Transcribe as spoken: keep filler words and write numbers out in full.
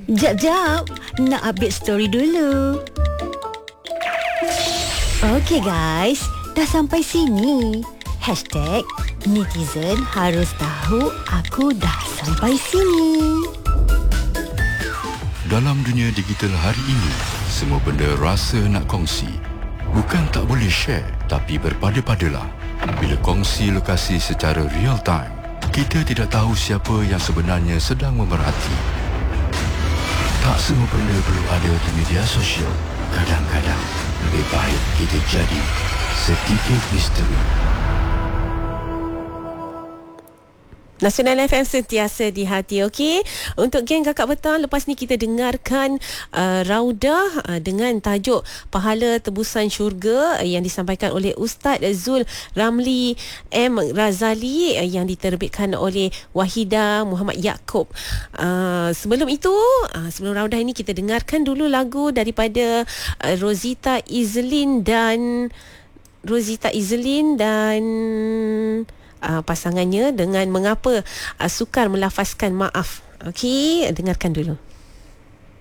Jap, jap. Nak update story dulu. Okey guys, dah sampai sini. Hashtag netizen harus tahu aku dah sampai sini. Dalam dunia digital hari ini, semua benda rasa nak kongsi. Bukan tak boleh share, tapi berpada-padalah. Bila kongsi lokasi secara real time, kita tidak tahu siapa yang sebenarnya sedang memerhati. Tak semua benda perlu ada di media sosial. Kadang-kadang, lebih baik kita jadi sedikit misteri. Nasional F M sentiasa di hati. Okey, untuk geng Kakak Petang, lepas ni kita dengarkan uh, Raudah uh, dengan tajuk Pahala Tebusan Syurga uh, yang disampaikan oleh Ustaz Zul Ramli M Razali uh, yang diterbitkan oleh Wahida Muhammad Yaakob. Uh, sebelum itu, uh, sebelum Raudah ini kita dengarkan dulu lagu daripada uh, Rosita Izlin dan Rosita Izlin dan Uh, pasangannya dengan mengapa uh, sukar melafazkan maaf. Okey, dengarkan dulu.